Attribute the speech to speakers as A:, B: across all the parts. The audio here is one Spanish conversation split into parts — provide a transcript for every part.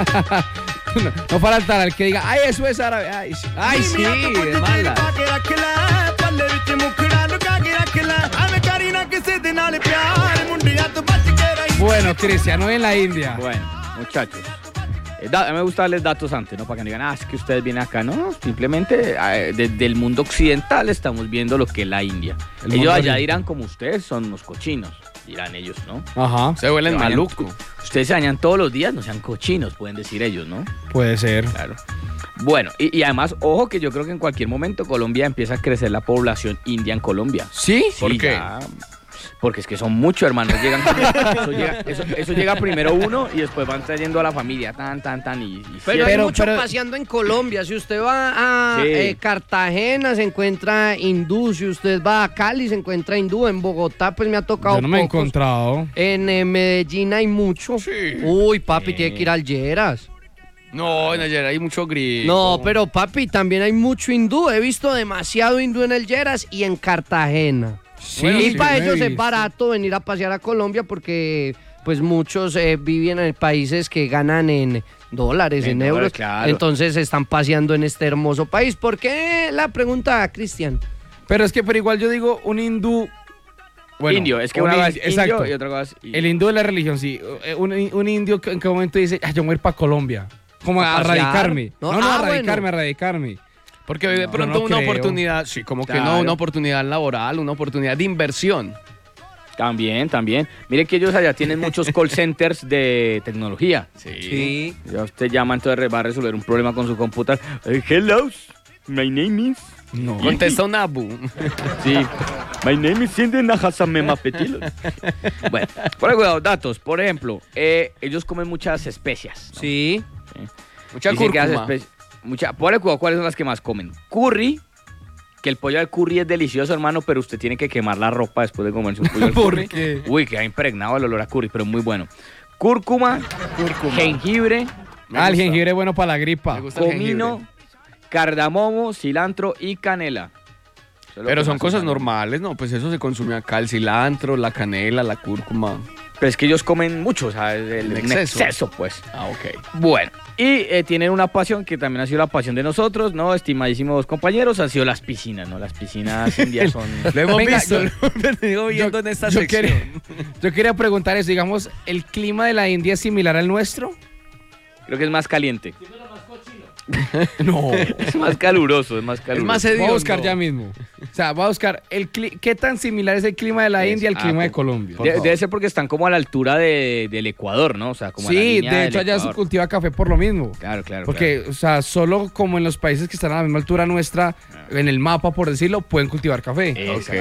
A: No faltará el que diga, ay, eso es árabe. Ay, sí, es mala. Bueno, Cristiano en la India.
B: Bueno, muchachos. Me gusta darles datos antes, ¿no? Para que no digan, es que ustedes vienen acá, ¿no? Simplemente desde el mundo occidental estamos viendo lo que es la India. Ellos allá dirán, como ustedes son unos cochinos, dirán ellos, ¿no?
A: Ajá.
C: Se huelen maluco.
B: Ustedes se bañan todos los días, no sean cochinos, pueden decir ellos, ¿no?
A: Puede ser.
B: Claro. Bueno, y además, ojo que yo creo que en cualquier momento Colombia empieza a crecer la población india en Colombia.
A: ¿Sí?
C: ¿Por qué?
B: Ya, porque es que son muchos, hermanos. Eso llega primero uno y después van trayendo a la familia.
D: Pero hay mucho paseando en Colombia. Si usted va a Cartagena, se encuentra hindú. Si usted va a Cali, se encuentra hindú. En Bogotá, pues me ha tocado
A: Yo no me he
D: pocos.
A: encontrado.
D: En Medellín hay mucho.
C: Sí.
D: Uy, papi, tiene que ir al Lleras.
C: No, en ayer hay mucho gris.
D: No, pero papi, también hay mucho hindú. He visto demasiado hindú en el Lleras y en Cartagena.
A: Sí,
D: y
A: sí,
D: para
A: me he
D: ellos es
A: visto.
D: barato venir a pasear a Colombia porque pues muchos viven en países que ganan en dólares, en euros.
B: Claro.
D: Entonces están paseando en este hermoso país. ¿Por qué la pregunta, Cristian?
A: Pero igual yo digo un hindú. Bueno,
B: indio, es que una cosa es
A: exacto.
B: indio y otra cosa es indio.
A: El hindú de la religión, sí. Un indio que en qué momento dice, yo me voy a ir para Colombia. Como a
D: pasear.
A: radicarme.
D: No,
A: No, a radicarme,
D: bueno.
A: a radicarme.
C: Porque de
A: No,
C: pronto
A: no
C: una
A: creo.
C: oportunidad, sí, como que
B: Claro.
C: no, una oportunidad laboral, una oportunidad de inversión.
B: También. Miren que ellos allá tienen muchos call centers de tecnología.
C: Sí.
B: Ya usted llama, entonces va a resolver un problema con su computador. Hello, my name is...
A: No.
C: Contesta un abu.
B: Sí. My name is Cindy Nahasame Mapetilo. Bueno, ponle cuidado, datos. Por ejemplo, ellos comen muchas especias, ¿no?
D: Sí.
C: Mucha
B: Dicen que hace
C: cúrcuma.
B: ponle cuidado, ¿cuáles son las que más comen? Curry, que el pollo al curry es delicioso, hermano, pero usted tiene que quemar la ropa después de comerse un pollo al
A: ¿Por
B: curry.
A: qué?
B: Uy, queda impregnado el olor a curry, pero muy bueno. Cúrcuma, jengibre,
A: El jengibre es bueno para la gripa.
C: Me gusta el
B: comino,
C: jengibre.
B: cardamomo, cilantro y canela. Eso es lo
C: Pero
B: que
C: son
B: más
C: cosas
B: usan.
C: normales, ¿no? Pues eso se consume acá, el cilantro, la canela, la cúrcuma.
B: Pero es que ellos comen mucho, o sea,
C: En
B: un
C: exceso.
B: exceso, pues.
C: Ah, ok.
B: Bueno, y tienen una pasión que también ha sido la pasión de nosotros, ¿no? Estimadísimos compañeros, han sido las piscinas, ¿no? Las piscinas indias son...
C: Lo hemos
A: Venga,
C: visto,
A: yo-
C: lo hemos venido viendo en esta
A: yo
C: sección.
A: Yo quería preguntar eso, digamos, ¿el clima de la India es similar al nuestro?
B: Creo que es más caliente.
A: No.
B: Es más caluroso, es más caluroso.
C: Es más
A: Voy a
C: hediondo.
A: buscar ya mismo. O sea, voy a buscar qué tan similar es el clima de la India al clima de Colombia.
B: Debe ser porque están como a la altura del Ecuador, ¿no? O sea, como a la
A: Sí,
B: línea
A: de
B: del
A: hecho allá se
B: Ecuador.
A: cultiva café por lo mismo.
B: Claro, claro.
A: Porque, o sea, solo como en los países que están a la misma altura nuestra, en el mapa, por decirlo, pueden cultivar café.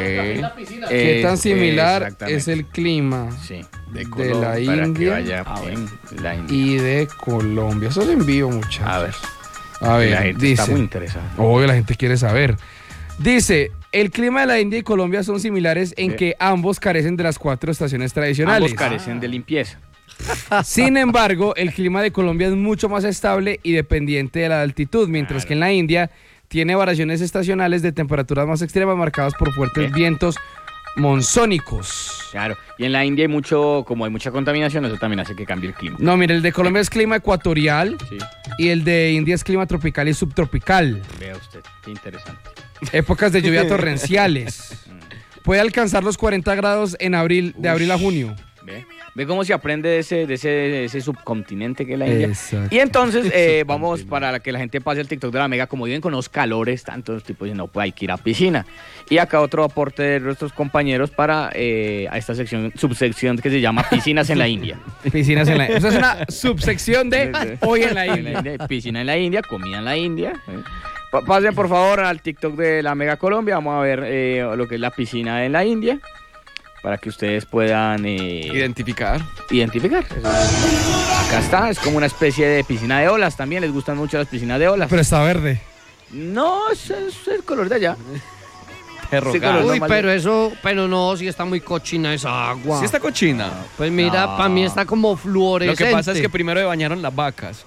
A: ¿Qué tan similar
B: Exactamente.
A: es el clima
B: Sí.
A: de
B: Colombia,
A: la
B: para que
A: India
B: vaya bien, la India.
A: y de Colombia? Eso se envío, muchachos.
B: A ver.
A: A ver,
B: La gente
A: dice.
B: está muy interesada.
A: Obvio, la gente quiere saber. Dice, el clima de la India y Colombia son similares en
B: Sí.
A: que ambos carecen de las 4 estaciones tradicionales.
B: Ambos carecen de limpieza.
A: Sin embargo, el clima de Colombia es mucho más estable y dependiente de la altitud, mientras que en la India tiene variaciones estacionales de temperaturas más extremas marcadas por fuertes vientos monzónicos.
B: Claro. Y en la India hay mucha contaminación, eso también hace que cambie el clima.
A: No, mire, el de Colombia es clima ecuatorial
B: Sí.
A: y el de India es clima tropical y subtropical.
B: Vea usted, qué interesante.
A: Épocas de lluvia torrenciales. Puede alcanzar los 40 grados en abril, de abril a junio.
B: Ve cómo se aprende de ese subcontinente que es la India.
A: Exacto.
B: Y entonces vamos para que la gente pase el TikTok de la Mega, como viven con los calores, tantos tipos dicen, no, pues hay que ir a piscina. Y acá otro aporte de nuestros compañeros para a esta subsección que se llama Piscinas en la India.
A: Piscinas en la India. Esa es una subsección de hoy en la India.
B: Piscina en la India, comida en la India. Pasen por favor al TikTok de la Mega Colombia, vamos a ver lo que es la piscina en la India, para que ustedes puedan
C: Identificar.
B: identificar. Acá está, es como una especie de piscina de olas también, les gustan mucho las piscinas de olas.
A: Pero está verde.
B: No, es el color de allá.
C: Perro
B: Sí,
C: gato.
B: color
D: Uy,
B: normal.
D: pero no, si está muy cochina esa agua.
C: Sí está cochina.
D: Pues mira,
B: No.
D: para mí está como
C: Lo
D: fluorescente.
C: que pasa es que primero se bañaron las vacas.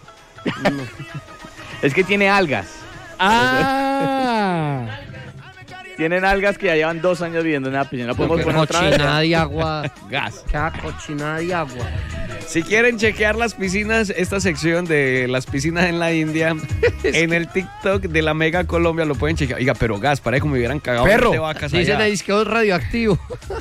B: Es que tiene algas.
A: Ah.
B: Tienen algas que ya llevan 2 años viviendo en la piscina. ¿La podemos
D: Qué
B: poner otra vez?
D: cochinada de agua.
C: Gas.
D: Qué cochinada de agua.
C: Si quieren chequear las piscinas, esta sección de las piscinas en la India, en el TikTok de la Mega Colombia lo pueden chequear. Oiga, pero gas, parece como me hubieran cagado
A: Perro.
C: de vacas
D: Dicen
C: allá.
D: ahí que es radioactivo.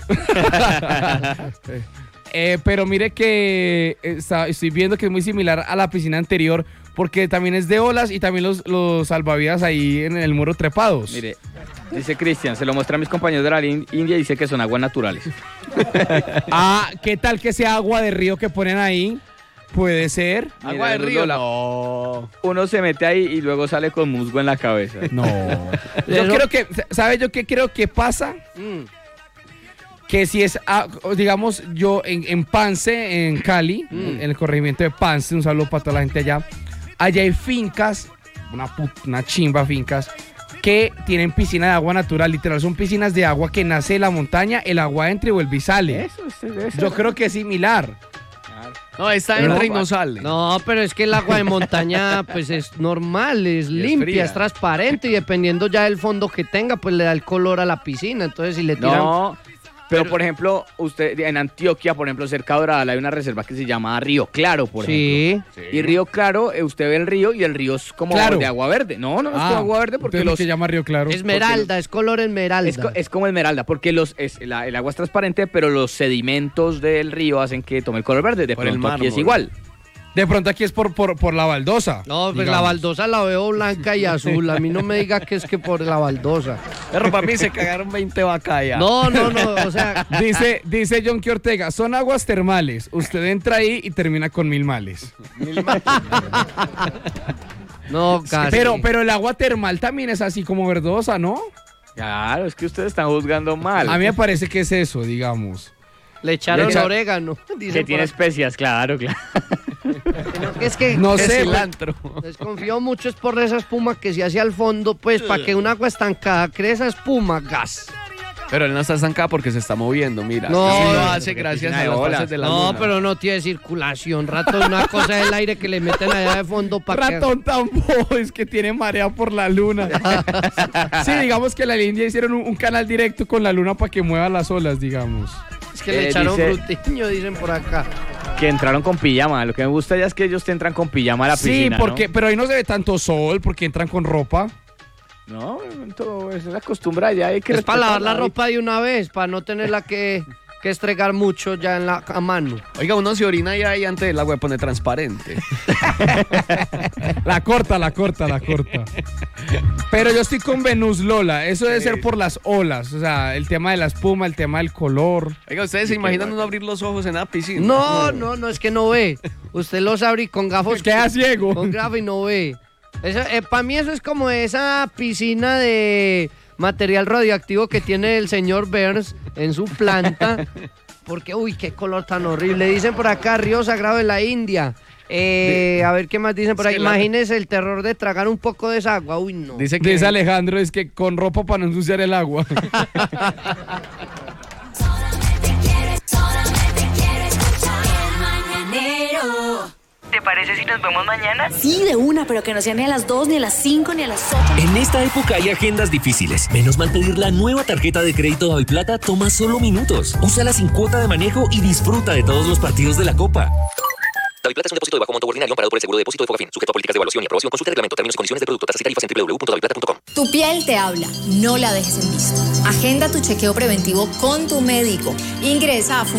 A: Pero mire que estoy viendo que es muy similar a la piscina anterior porque también es de olas y también los salvavidas ahí en el muro trepados.
B: Mire, dice Cristian, se lo muestra a mis compañeros de la India y dice que son aguas naturales.
A: ¿Qué tal que sea agua de río que ponen ahí? Puede ser.
C: Agua de
B: Mira,
C: río,
B: Lola,
C: no.
B: Uno se mete ahí y luego sale con musgo en la cabeza.
A: No. Yo creo que, ¿sabe yo qué creo que pasa? Que si es, digamos, yo en Pance, en Cali, en el corregimiento de Pance, un saludo para toda la gente allá hay fincas, una chimba fincas, que tienen piscina de agua natural, literal, son piscinas de agua que nace de la montaña, el agua entra y vuelve y sale.
B: Eso.
A: Yo creo que es similar.
C: No, está en
D: No,
C: Reynosale.
D: No, pero es que el agua de montaña pues es normal, es limpia,
C: fría.
D: es transparente y dependiendo ya del fondo que tenga, pues le da el color a la piscina. Entonces si le tiran...
B: No, pero por ejemplo, usted en Antioquia, por ejemplo, cerca de Doral, hay una reserva que se llama Río Claro, por ejemplo.
D: Sí.
B: Y Río Claro, usted ve el río y el río es como
A: Claro.
B: de agua verde. No es como agua verde porque
A: entonces lo que llama Río Claro.
D: Esmeralda, es color esmeralda.
B: es como esmeralda, porque el agua es transparente, pero los sedimentos del río hacen que tome el color verde. De
C: Por el
B: pronto aquí es
C: mármol.
B: igual.
A: De pronto aquí es por la baldosa.
D: No, pues
A: digamos.
D: la baldosa la veo blanca y azul. A mí no me diga que es que por la baldosa.
C: Pero para mí se cagaron 20 vacas ya.
D: No, o sea...
A: Dice John Ortega, son aguas termales. Usted entra ahí y termina con 1000 males.
D: No, casi.
A: Pero el agua termal también es así como verdosa, ¿no?
B: Claro, es que ustedes están juzgando mal.
A: A mí me parece que es eso, digamos.
D: Le echaron
A: Le echa-
D: orégano. Dicen
B: Que
D: por
B: tiene
D: acá.
B: especias, claro.
D: Es que
A: No
C: Es
A: sé,
C: cilantro.
D: desconfío mucho es por esa espuma que se hace al fondo, pues, para que un agua estancada cree esa espuma, gas.
C: Pero él no está estancado porque se está moviendo, mira.
D: No,
C: Así lo
D: no,
C: hace gracias a las
B: olas.
C: fases de la
D: No,
C: luna.
D: pero no tiene circulación. Rato una cosa del aire que le meten allá de fondo para que...
A: ratón tan bobo, es que tiene marea por la luna. Sí, digamos que la India hicieron un canal directo con la luna para que mueva las olas, digamos.
D: Es que le echaron
B: dice-
D: frutiño, dicen por acá.
B: Que entraron con pijama. Lo que me gusta ya es que ellos te entran con pijama a la piscina.
A: Sí, porque, pero ahí no se ve tanto sol porque entran con ropa.
B: No, todo es la costumbre ya hay que
D: Es para lavar la
B: respetarla.
D: ropa de una vez, para no tenerla que estregar mucho ya en a mano.
C: Oiga, uno se orina ya y antes el agua pone transparente.
A: La corta. Pero yo estoy con Venus Lola. Eso debe ser por las olas. O sea, el tema de la espuma, el tema del color.
C: Oiga, ¿ustedes se imaginan uno abrir los ojos en la piscina?
D: No, es que no ve. Usted los abre y con gafos.
A: Queda ciego.
D: Con gafas y no ve. Para mí eso es como esa piscina de material radioactivo que tiene el señor Burns en su planta. Porque, uy, qué color tan horrible. Dicen por acá, Río Sagrado de la India. A ver qué más dicen por ahí. Imagínese el terror de tragar un poco de esa agua. Uy, no.
C: Dice que
A: Dice Alejandro, es que con ropa para no ensuciar el agua.
E: ¿Te parece si nos vemos mañana?
F: Sí, de una, pero que no sea ni a las 2, ni a las 5, ni a las 8.
G: En esta época hay agendas difíciles. Menos mal pedir la nueva tarjeta de crédito Daviplata toma solo minutos. Úsala sin cuota de manejo y disfruta de todos los partidos de la Copa.
H: Daviplata es un depósito de bajo monto ordinario amparado por el seguro de depósito de Fogafín, sujeto a políticas de evaluación y aprobación. Consulta el reglamento, términos y condiciones de producto, tasas y tarifas en www.daviplata.com.
F: Tu piel te habla, no la dejes en visto. Agenda tu chequeo preventivo con tu médico. Ingresa a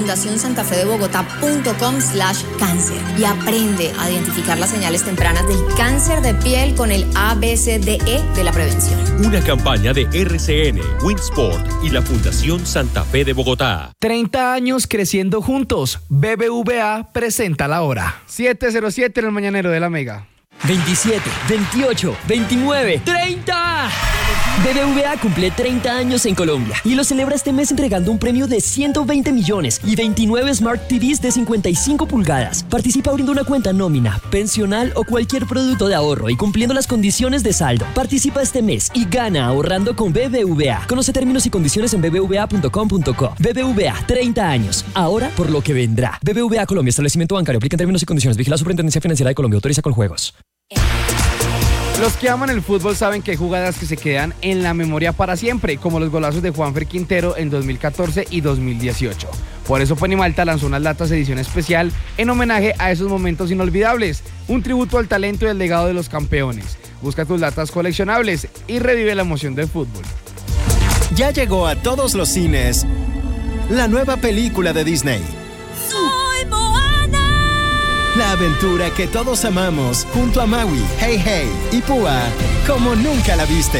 F: fundacionsantafedebogotá.com/cáncer y aprende a identificar las señales tempranas del cáncer de piel con el ABCDE de la prevención.
G: Una campaña de RCN, Winsport y la Fundación Santa Fe de Bogotá.
A: 30 años creciendo juntos. BBVA presenta la hora. 7:07 en el mañanero de la Mega.
I: 27, 28, 29, 30. BBVA cumple 30 años en Colombia y lo celebra este mes entregando un premio de 120 millones y 29 Smart TVs de 55 pulgadas. Participa abriendo una cuenta nómina, pensional o cualquier producto de ahorro y cumpliendo las condiciones de saldo. Participa este mes y gana ahorrando con BBVA. Conoce términos y condiciones en bbva.com.co. BBVA, 30 años. Ahora por lo que vendrá. BBVA Colombia, establecimiento bancario. Aplica en términos y condiciones. Vigila Superintendencia Financiera de Colombia. Autoriza con juegos.
A: Los que aman el fútbol saben que hay jugadas que se quedan en la memoria para siempre, como los golazos de Juanfer Quintero en 2014 y 2018. Por eso Ponimalta lanzó unas latas edición especial en homenaje a esos momentos inolvidables, un tributo al talento y al legado de los campeones. Busca tus latas coleccionables y revive la emoción del fútbol.
J: Ya llegó a todos los cines la nueva película de Disney.
K: ¡Soy Moana!
J: La aventura que todos amamos junto a Maui, Hey Hey y Púa como nunca la viste.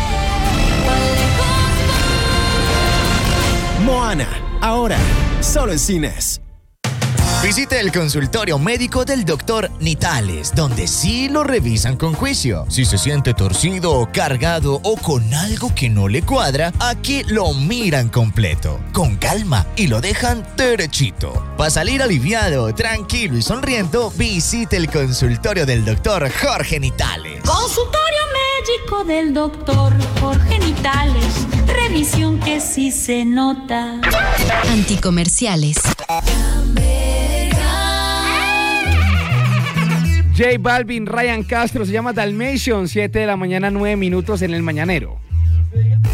J: Moana, ahora, solo en cines.
L: Visite el consultorio médico del Dr. Nitales, donde sí lo revisan con juicio. Si se siente torcido o cargado o con algo que no le cuadra, aquí lo miran completo, con calma y lo dejan derechito. Para salir aliviado, tranquilo y sonriendo, visite el consultorio del Dr. Jorge Nitales.
K: Consultorio médico del Dr. Jorge Nitales. Revisión que sí se nota.
M: Anticomerciales.
A: J Balvin, Ryan Castro, se llama Dalmatian, 7 de la mañana, 9 minutos en el Mañanero.